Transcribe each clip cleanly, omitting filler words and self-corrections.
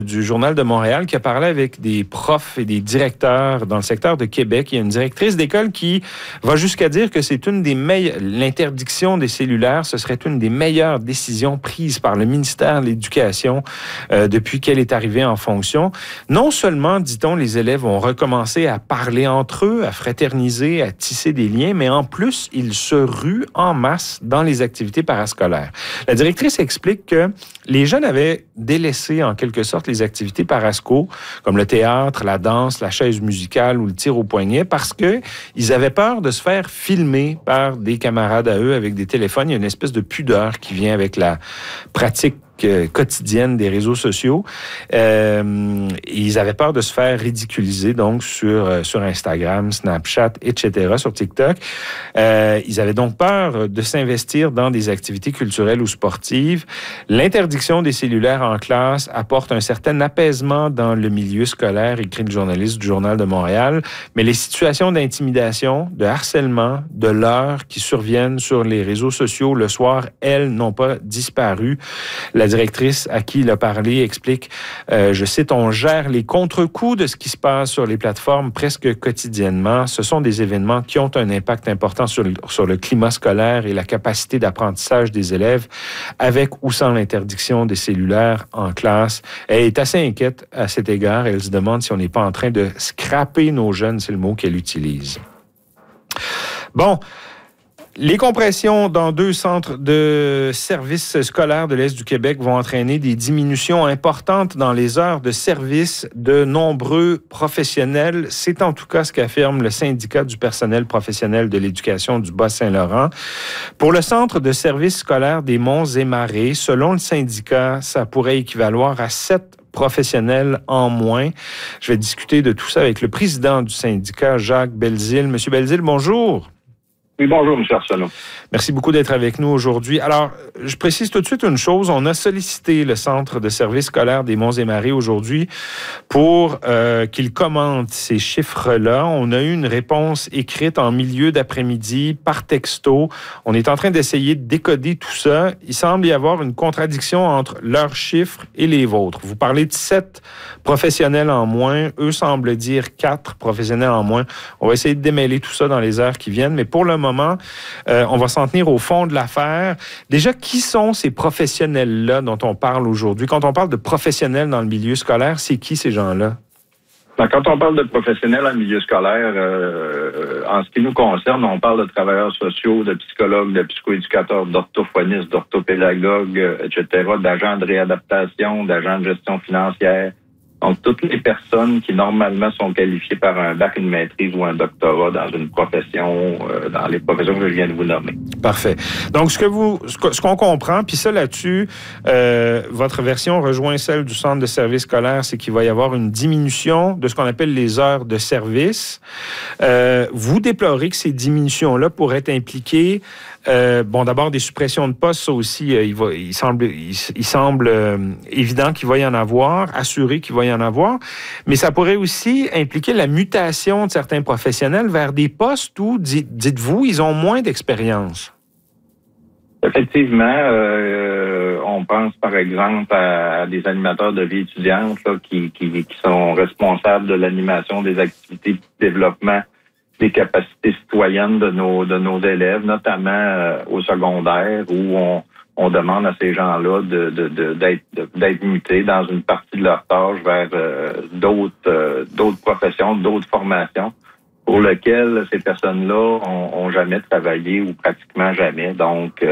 Du Journal de Montréal qui a parlé avec des profs et des directeurs dans le secteur de Québec. Il y a une directrice d'école qui va jusqu'à dire que c'est une des meilleures... L'interdiction des cellulaires, ce serait une des meilleures décisions prises par le ministère de l'Éducation depuis qu'elle est arrivée en fonction. Non seulement, dit-on, les élèves ont recommencé à parler entre eux, à fraterniser, à tisser des liens, mais en plus, ils se ruent en masse dans les activités parascolaires. La directrice explique que les jeunes avaient délaissé en quelque sorte les activités parasco, comme le théâtre, la danse, la chaise musicale ou le tir au poignet, parce qu'ils avaient peur de se faire filmer par des camarades à eux avec des téléphones. Il y a une espèce de pudeur qui vient avec la pratique quotidienne des réseaux sociaux. Ils avaient peur de se faire ridiculiser donc sur Instagram, Snapchat, etc., sur TikTok. Ils avaient donc peur de s'investir dans des activités culturelles ou sportives. L'interdiction des cellulaires en classe apporte un certain apaisement dans le milieu scolaire, écrit le journaliste du Journal de Montréal, mais les situations d'intimidation, de harcèlement, de leurre qui surviennent sur les réseaux sociaux le soir, elles, n'ont pas disparu. La directrice à qui il a parlé explique, je cite, « On gère les contre-coups de ce qui se passe sur les plateformes presque quotidiennement. Ce sont des événements qui ont un impact important sur le climat scolaire et la capacité d'apprentissage des élèves, avec ou sans l'interdiction des cellulaires en classe. » Elle est assez inquiète à cet égard. Elle se demande si on n'est pas en train de scraper nos jeunes, c'est le mot qu'elle utilise. Bon. Les compressions dans 2 centres de services scolaires de l'Est du Québec vont entraîner des diminutions importantes dans les heures de service de nombreux professionnels. C'est en tout cas ce qu'affirme le syndicat du personnel professionnel de l'éducation du Bas-Saint-Laurent. Pour le centre de services scolaires des Monts-et-Marais, selon le syndicat, ça pourrait équivaloir à 7 professionnels en moins. Je vais discuter de tout ça avec le président du syndicat, Jacques Belzile. Monsieur Belzile, bonjour. Oui, bonjour, M. Arsenault. Merci beaucoup d'être avec nous aujourd'hui. Alors, je précise tout de suite une chose. On a sollicité le Centre de services scolaires des Monts-et-Marais aujourd'hui pour qu'il commente ces chiffres-là. On a eu une réponse écrite en milieu d'après-midi par texto. On est en train d'essayer de décoder tout ça. Il semble y avoir une contradiction entre leurs chiffres et les vôtres. Vous parlez de 7 professionnels en moins. Eux semblent dire 4 professionnels en moins. On va essayer de démêler tout ça dans les heures qui viennent. Mais pour le moment, on va s'en tenir au fond de l'affaire. Déjà, qui sont ces professionnels-là dont on parle aujourd'hui? Quand on parle de professionnels dans le milieu scolaire, c'est qui ces gens-là? Quand on parle de professionnels en milieu scolaire, en ce qui nous concerne, on parle de travailleurs sociaux, de psychologues, de psychoéducateurs, d'orthophonistes, d'orthopédagogues, etc., d'agents de réadaptation, d'agents de gestion financière. Donc, toutes les personnes qui, normalement, sont qualifiées par un bac, une maîtrise ou un doctorat dans une profession, dans les professions que je viens de vous nommer. Parfait. Donc, ce qu'on comprend, puis ça là-dessus, votre version rejoint celle du Centre de services scolaires, c'est qu'il va y avoir une diminution de ce qu'on appelle les heures de service. Vous déplorez que ces diminutions-là pourraient impliquer, d'abord des suppressions de postes, ça aussi, il semble évident qu'il va y en avoir, assuré qu'il va y en avoir, mais ça pourrait aussi impliquer la mutation de certains professionnels vers des postes où, dites-vous, ils ont moins d'expérience. Effectivement, on pense par exemple à des animateurs de vie étudiante là, qui sont responsables de l'animation des activités de développement des capacités citoyennes de nos élèves, notamment au secondaire, où on demande à ces gens-là d'être mutés dans une partie de leur tâche vers d'autres professions, d'autres formations, pour lesquelles ces personnes-là ont jamais travaillé ou pratiquement jamais. Donc,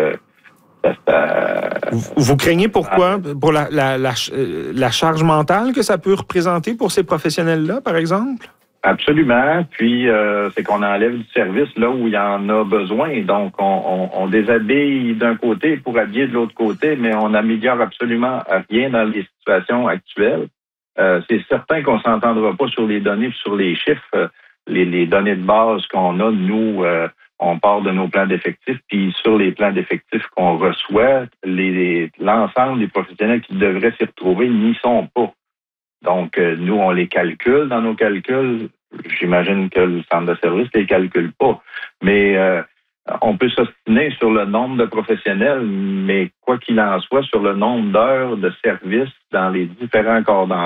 vous craignez pourquoi? Pour la charge mentale que ça peut représenter pour ces professionnels-là, par exemple? Absolument. Puis, c'est qu'on enlève du service là où il y en a besoin. Donc, on déshabille d'un côté pour habiller de l'autre côté, mais on n'améliore absolument rien dans les situations actuelles. C'est certain qu'on s'entendra pas sur les données, sur les chiffres, les données de base qu'on a. Nous, on part de nos plans d'effectifs, puis sur les plans d'effectifs qu'on reçoit, l'ensemble des professionnels qui devraient s'y retrouver n'y sont pas. Donc, nous, on les calcule dans nos calculs. J'imagine que le centre de service ne les calcule pas. Mais on peut s'ostiner sur le nombre de professionnels, mais quoi qu'il en soit, sur le nombre d'heures de service dans les différents corps d'emploi.